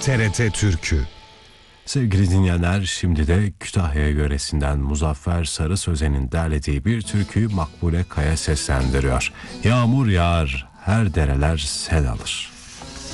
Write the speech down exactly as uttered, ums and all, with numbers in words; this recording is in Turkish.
T R T Türkü. Sevgili dinleyenler, şimdi de Kütahya yöresinden Muzaffer Sarı Sözen'in derlediği bir türküyü Makbule Kaya seslendiriyor. Yağmur yağar, her dereler sel alır.